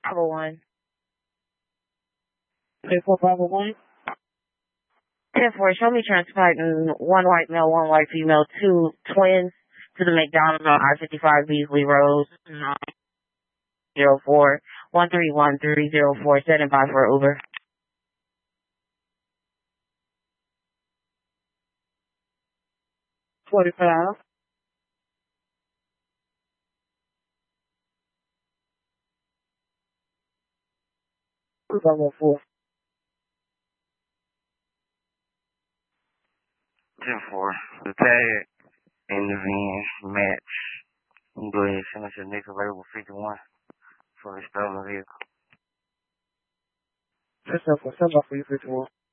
501. 501. 10-4, show me transporting one white male, one white female, two twins to the McDonald's on I-55 Beasley Road, 904-131-304, standing by for Uber. 45. Level 4. 10-4. The tag and the van match. You can go ahead and send us your next available 51 for the stolen vehicle. That's up for 51.